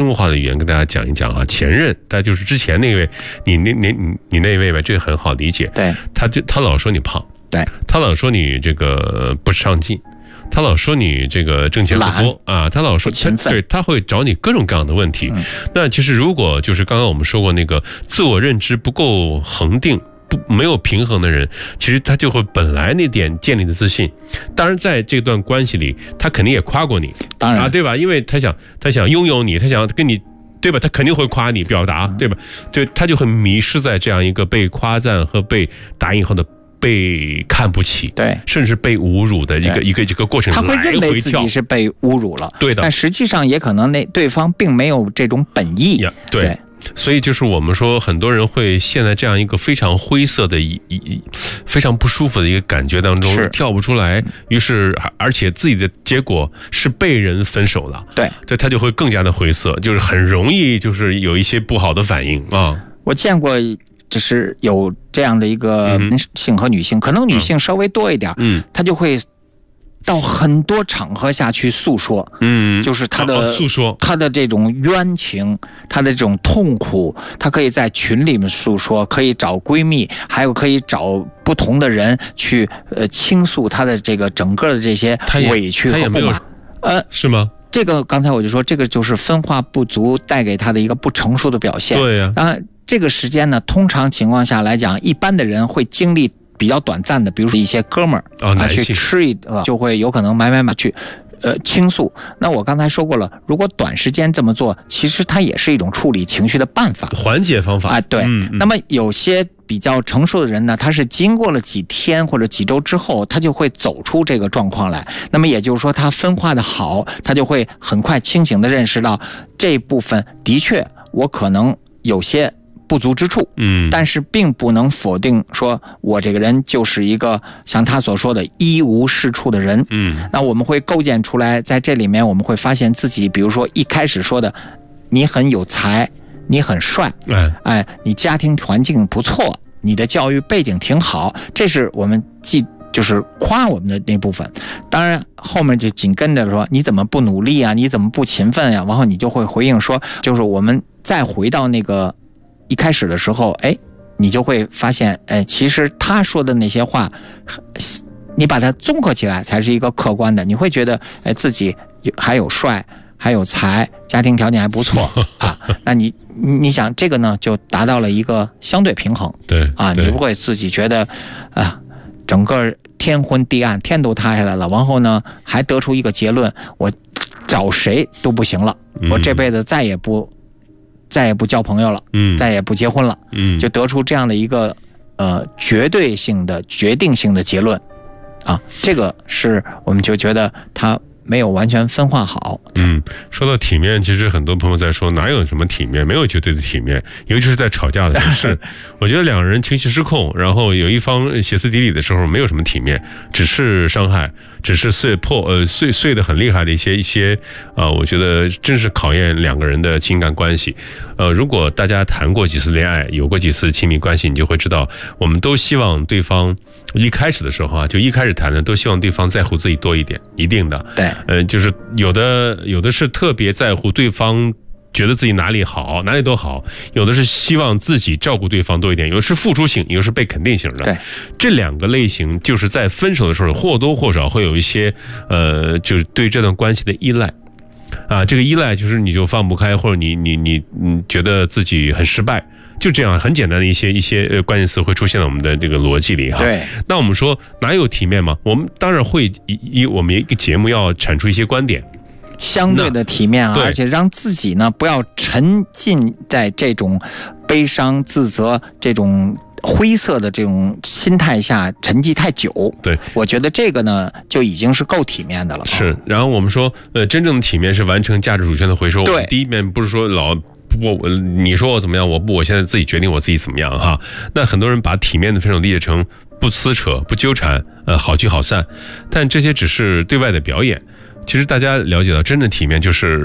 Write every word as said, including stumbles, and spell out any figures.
活化的语言跟大家讲一讲啊。前任，但就是之前那位，你那那你你那位吧，这个很好理解。 对， 他就他老说你胖， 对， 他老说你这个不上进。他老说你这个挣钱不多啊，他老说他对他会找你各种各样的问题。嗯、那其实如果就是刚刚我们说过那个自我认知不够恒定、不没有平衡的人，其实他就会本来那点建立的自信，当然在这段关系里，他肯定也夸过你， 当然啊，对吧？因为他想他想拥有你，他想跟你。对吧？他肯定会夸你表达，对吧？就他就很迷失在这样一个被夸赞和被打引号的被看不起， 对， 甚至被侮辱的一个一个一个过程， 他会认为自己是被侮辱了， 对的。 但实际上也可能那对方并没有这种本意， 对。对，所以就是我们说，很多人会陷在这样一个非常灰色的一一非常不舒服的一个感觉当中，跳不出来。于是，而且自己的结果是被人分手了， 对， 对，他就会更加的灰色，就是很容易就是有一些不好的反应啊。 我见过。就是有这样的一个男性和女性，嗯、可能女性稍微多一点，嗯，她就会到很多场合下去诉说，嗯，就是她的、 哦、诉说她的这种冤情，她的这种痛苦，她可以在群里面诉说，可以找闺蜜，还有可以找不同的人去呃倾诉她的这个整个的这些委屈和不满， 呃，是吗？ 这个刚才我就说，这个就是分化不足带给她的一个不成熟的表现， 对呀、啊， 当然。这个时间呢，通常情况下来讲，一般的人会经历比较短暂的，比如说一些哥们儿、 哦、 啊去吃一呃，就会有可能买买买去呃倾诉。那我刚才说过了，如果短时间这么做，其实它也是一种处理情绪的办法、 缓解方法啊。对、 嗯嗯， 那么有些比较成熟的人呢，他是经过了几天或者几周之后，他就会走出这个状况来。那么也就是说，他分化的好，他就会很快清醒地认识到这部分的确我可能有些不足之处，嗯，但是并不能否定说我这个人就是一个像他所说的一无是处的人，嗯，那我们会构建出来，在这里面我们会发现自己，比如说一开始说的，你很有才，你很帅，哎，哎，你家庭环境不错，你的教育背景挺好，这是我们既就是夸我们的那部分。当然后面就紧跟着说你怎么不努力啊，你怎么不勤奋呀、啊？然后你就会回应说，就是我们再回到那个一开始的时候，哎，你就会发现，哎，其实他说的那些话，你把它综合起来才是一个客观的。你会觉得，哎，自己还有帅，还有才，家庭条件还不错啊。那你你想这个呢，就达到了一个相对平衡。 对啊，你不会自己觉得啊，整个天昏地暗，天都塌下来了，然后呢，还得出一个结论，我找谁都不行了，我这辈子再也不。再也不交朋友了，嗯，再也不结婚了，嗯，就得出这样的一个呃绝对性的、决定性的结论，啊，这个是我们就觉得他没有完全分化好。 嗯，说到体面，其实很多朋友在说哪有什么体面，没有绝对的体面，尤其是在吵架的时候。是，我觉得两个人情绪失控，然后有一方歇斯底里的时候，没有什么体面，只是伤害，只是碎破呃碎碎的很厉害的一些一些啊、呃，我觉得真是考验两个人的情感关系。呃，如果大家谈过几次恋爱，有过几次亲密关系，你就会知道，我们都希望对方一开始的时候啊，就一开始谈的都希望对方在乎自己多一点，一定的。 对， 呃，就是有的有的是特别在乎对方觉得自己哪里好哪里都好，有的是希望自己照顾对方多一点，有的是付出型，有的是被肯定型的。 对， 这两个类型就是在分手的时候或多或少会有一些呃，就是对这段关系的依赖啊，这个依赖就是你就放不开，或者你你你你觉得自己很失败，就这样很简单的一些一些呃关键词会出现在我们的这个逻辑里哈。 对， 那我们说哪有体面吗？我们当然会以我们一个节目要产出一些观点。 相对的体面啊，而且让自己呢不要沉浸在这种悲伤、自责、这种灰色的这种心态下沉寂太久。 对， 我觉得这个呢就已经是够体面的了。 是，然后我们说，呃，真正的体面是完成价值主权的回收。 对， 第一面不是说老我我你说我怎么样，我不，我现在自己决定我自己怎么样哈。那很多人把体面的分手理解成不撕扯、不纠缠，呃，好聚好散，但这些只是对外的表演。其实大家了解到，真正体面就是